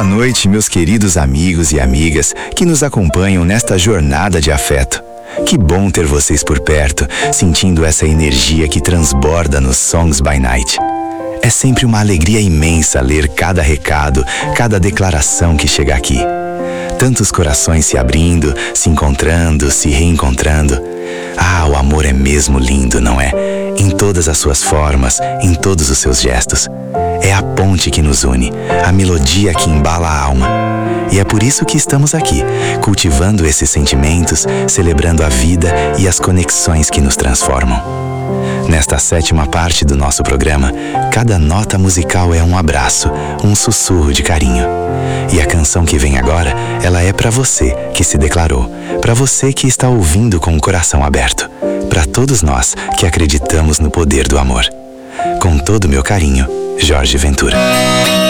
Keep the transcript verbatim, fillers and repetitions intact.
Boa noite, meus queridos amigos e amigas que nos acompanham nesta jornada de afeto. Que bom ter vocês por perto, sentindo essa energia que transborda nos Songs by Night. É sempre uma alegria imensa ler cada recado, cada declaração que chega aqui. Tantos corações se abrindo, se encontrando, se reencontrando. Ah, o amor é mesmo lindo, não é? Em todas as suas formas, em todos os seus gestos. É a ponte que nos une, a melodia que embala a alma. E é por isso que estamos aqui, cultivando esses sentimentos, celebrando a vida e as conexões que nos transformam. Nesta sétima parte do nosso programa, cada nota musical é um abraço, um sussurro de carinho. E a canção que vem agora, ela é para você que se declarou, para você que está ouvindo com o coração aberto, para todos nós que acreditamos no poder do amor. Com todo o meu carinho, Jorge Ventura.